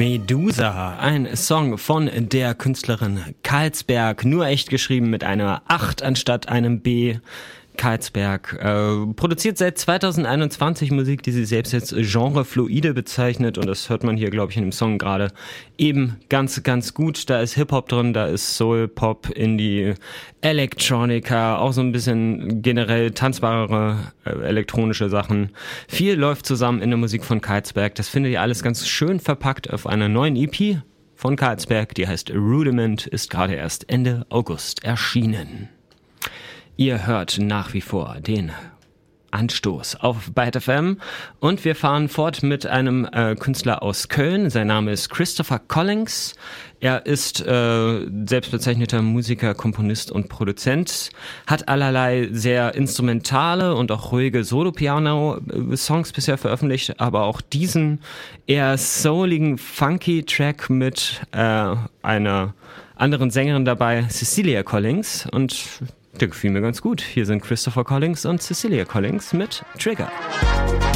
Medusa, ein Song von der Künstlerin Carlsberg, nur echt geschrieben mit einer 8 anstatt einem B. Carlsberg produziert seit 2021 Musik, die sie selbst als genrefluide bezeichnet, und das hört man hier, glaube ich, in dem Song gerade eben ganz, ganz gut. Da ist Hip-Hop drin, da ist Soul, Pop, Indie, Electronica, auch so ein bisschen generell tanzbarere elektronische Sachen. Viel läuft zusammen in der Musik von Carlsberg. Das findet ihr alles ganz schön verpackt auf einer neuen EP von Carlsberg, die heißt Rudiment, ist gerade erst Ende August erschienen. Ihr hört nach wie vor den Anstoß auf Byte FM und wir fahren fort mit einem Künstler aus Köln. Sein Name ist Christopher Collings. Er ist selbstbezeichneter Musiker, Komponist und Produzent, hat allerlei sehr instrumentale und auch ruhige Solo-Piano-Songs bisher veröffentlicht, aber auch diesen eher souligen, funky Track mit einer anderen Sängerin dabei, Cecilia Collings, und der gefiel mir ganz gut. Hier sind Christopher Collings und Cecilia Collings mit Trigger.